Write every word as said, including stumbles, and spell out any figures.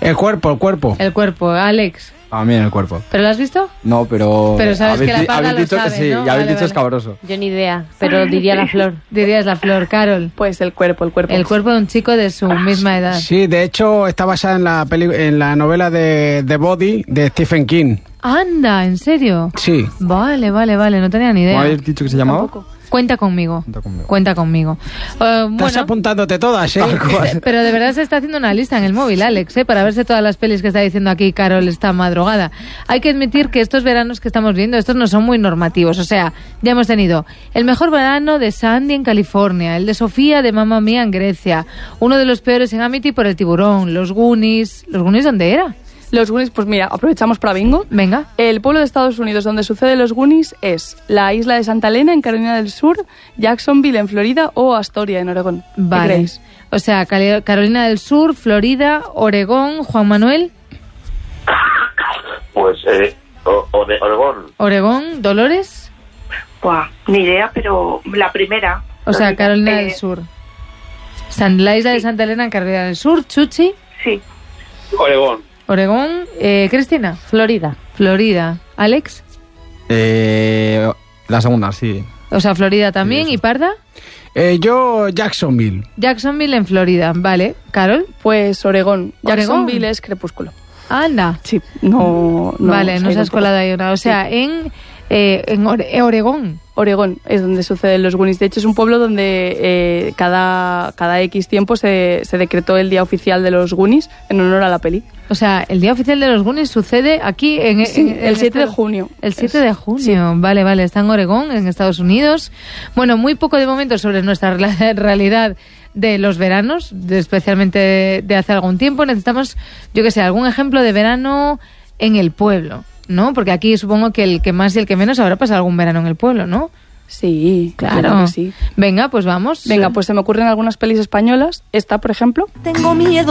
El cuerpo, el cuerpo. El cuerpo, Alex. También el cuerpo. ¿Pero lo has visto? No, pero... Pero sabes habéis, que la Parda habéis lo dicho sabe, que sí, ¿no? ya habéis Vale, dicho vale. escabroso. Yo ni idea, pero diría la flor. Dirías la flor, Carol. Pues el cuerpo, el cuerpo. El cuerpo de un chico de su misma edad. Sí, de hecho está basada en la peli en la novela de The Body de Stephen King. Anda, ¿en serio? Sí. Vale, vale, vale, no tenía ni idea. ¿Cómo habéis dicho que se llamaba? Tampoco. Cuenta conmigo. Cuenta conmigo. Cuenta conmigo. Uh, Estás bueno, apuntándote todas, ¿eh? pero de verdad se está haciendo una lista en el móvil, Alex, ¿eh? Para verse todas las pelis que está diciendo aquí Carol esta madrugada. Hay que admitir que estos veranos que estamos viendo, estos no son muy normativos. O sea, ya hemos tenido el mejor verano de Sandy en California, el de Sofía de Mamma Mía en Grecia, uno de los peores en Amity por el tiburón, los Goonies... ¿Los Goonies dónde era? Los Goonies, pues mira, aprovechamos para bingo. Venga. El pueblo de Estados Unidos donde sucede los Goonies es la isla de Santa Elena en Carolina del Sur, Jacksonville en Florida o Astoria en Oregón. ¿Qué Vale. creéis? O sea, Cali- Carolina del Sur, Florida, Oregón, Juan Manuel, Pues, eh, o, o de Oregón. Oregón, Dolores, Buah, ni idea, pero la primera. o sea, Florida. Carolina Eh, del Sur. San, la isla de Santa Elena en Carolina del Sur, Chuchi, Sí, Oregón. Oregón, eh, Cristina, Florida. Florida, Alex, Eh, la segunda, sí. o sea, Florida también, Sí, y Parda, Eh, yo, Jacksonville. Jacksonville en Florida, vale, Carol, Pues Oregón. Oregón. Jacksonville es crepúsculo. anda, Sí, no... no vale, sé, nos has tampoco. colado ahí una, o sea, en, eh, en Ore- Oregón. Oregón es donde suceden los Goonies. De hecho, es un pueblo donde eh, cada, cada X tiempo se, se decretó el día oficial de los Goonies en honor a la peli. O sea, el día oficial de los Goonies sucede aquí en, Sí, en- en el siete de Estados- junio. El siete de junio, vale, vale, está en Oregón, en Estados Unidos. Bueno, muy poco de momento sobre nuestra rela- realidad de los veranos, de- especialmente de, de hace algún tiempo. Necesitamos, yo que sé, algún ejemplo de verano en el pueblo, ¿no? Porque aquí supongo que el que más y el que menos habrá pasado algún verano en el pueblo, ¿no? Sí, Claro. claro que sí. Venga, pues vamos. Venga, pues se me ocurren algunas pelis españolas. Esta, por ejemplo. Tengo miedo